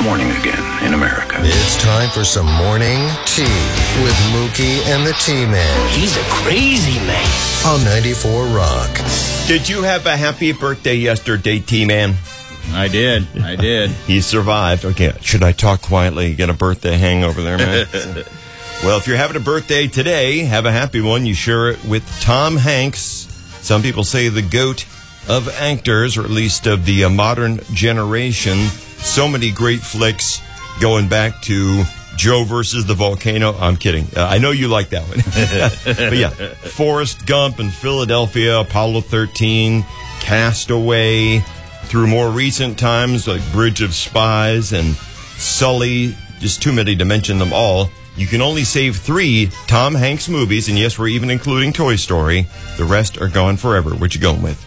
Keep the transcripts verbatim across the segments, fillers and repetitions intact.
morning again in America. It's time for some morning tea with Mookie and the T-Man. He's a crazy man. On ninety-four Rock. Did you have a happy birthday yesterday, T-Man? I did. I did. He survived. Okay, should I talk quietly? You get a birthday hangover there, man? Well, if you're having a birthday today, have a happy one. You share it with Tom Hanks. Some people say the GOAT of actors, or at least of the uh, modern generation. So many great flicks going back to Joe versus the Volcano. I'm kidding. Uh, I know you like that one. But yeah, Forrest Gump and Philadelphia, Apollo thirteen, Castaway, through more recent times like Bridge of Spies and Sully. Just too many to mention them all. You can only save three Tom Hanks movies, and yes, we're even including Toy Story. The rest are gone forever. What you going with?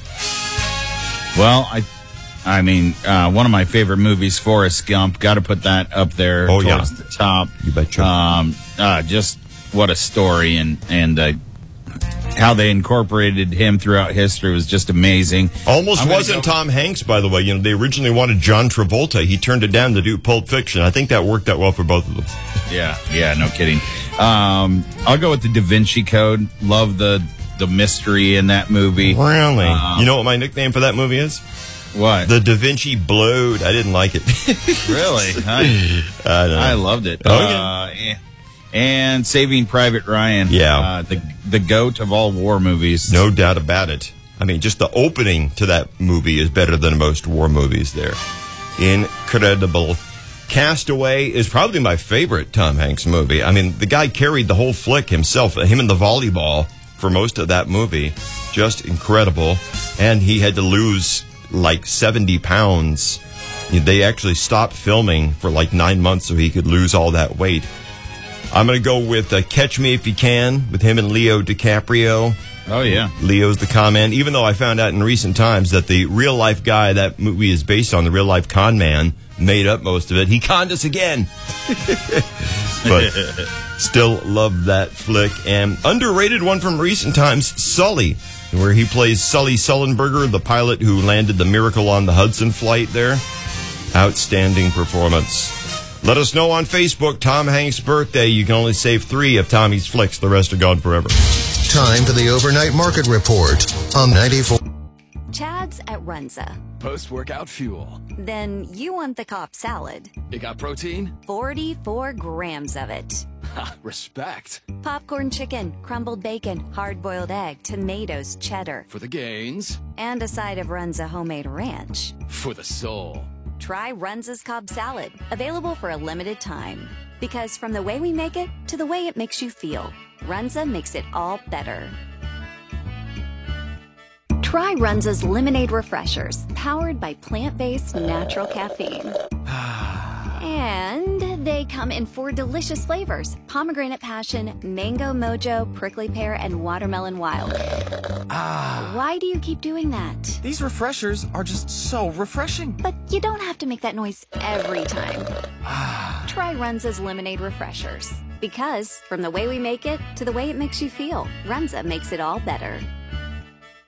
Well, I I mean, uh, one of my favorite movies, Forrest Gump. Got to put that up there oh, towards yeah. the top. You betcha. Um, uh, just what a story, and, and uh, how they incorporated him throughout history was just amazing. Almost I'm wasn't go- Tom Hanks, by the way. You know, they originally wanted John Travolta. He turned it down to do Pulp Fiction. I think that worked out well for both of them. Yeah, yeah, no kidding. Um, I'll go with the Da Vinci Code. Love the the mystery in that movie. Really? Um, you know what my nickname for that movie is? What? The Da Vinci Blowed. I didn't like it. Really? I, I, don't know. I loved it. Oh, yeah. Uh, and, and Saving Private Ryan. Yeah. Uh, the the GOAT of all war movies. No doubt about it. I mean, just the opening to that movie is better than most war movies there. Incredible. Castaway is probably my favorite Tom Hanks movie. I mean, the guy carried the whole flick himself, him and the volleyball for most of that movie. Just incredible. And he had to lose like seventy pounds. They actually stopped filming for like nine months so he could lose all that weight. I'm going to go with uh, Catch Me If You Can with him and Leo DiCaprio. Oh, yeah. Leo's the con man, even though I found out in recent times that the real-life guy that movie is based on, the real-life con man, made up most of it. He conned us again. But still love that flick. And underrated one from recent times, Sully, where he plays Sully Sullenberger, the pilot who landed the Miracle on the Hudson flight there. Outstanding performance. Let us know on Facebook, Tom Hanks' birthday. You can only save three of Tommy's flicks. The rest are gone forever. Time for the overnight market report on ninety-four. Chad's at Runza. Post-workout fuel. Then you want the Cobb salad. It got protein? forty-four grams of it. Ha, respect. Popcorn chicken, crumbled bacon, hard-boiled egg, tomatoes, cheddar. For the gains. And a side of Runza homemade ranch. For the soul. Try Runza's Cobb salad, available for a limited time. Because from the way we make it to the way it makes you feel, Runza makes it all better. Try Runza's Lemonade Refreshers, powered by plant-based natural caffeine. And they come in four delicious flavors: pomegranate passion, mango mojo, prickly pear, and watermelon wild. Ah. Why do you keep doing that? These refreshers are just so refreshing. But you don't have to make that noise every time. Try Runza's Lemonade Refreshers. Because from the way we make it to the way it makes you feel, Runza makes it all better.